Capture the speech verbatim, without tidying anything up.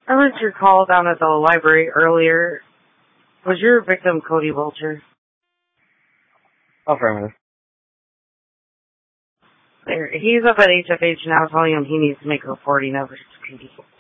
I missed your call down at the library earlier. Was your victim Cody Vulture? Affirmative. There, he's up at H F H now telling him he needs to make a reporting over to Cody.